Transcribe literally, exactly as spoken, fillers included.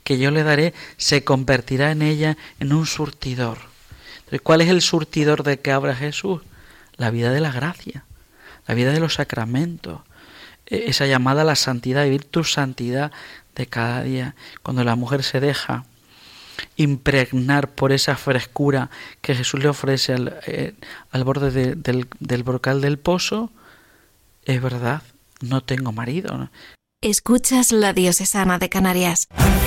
que yo le daré se convertirá en ella en un surtidor. Entonces, ¿cuál es el surtidor de que habla Jesús? La vida de la gracia, la vida de los sacramentos, esa llamada a la santidad, vivir tu santidad de cada día. Cuando la mujer se deja impregnar por esa frescura que Jesús le ofrece al, eh, al borde de, del, del brocal del pozo, es verdad, no tengo marido, ¿no? Escuchas La Diocesana de Canarias.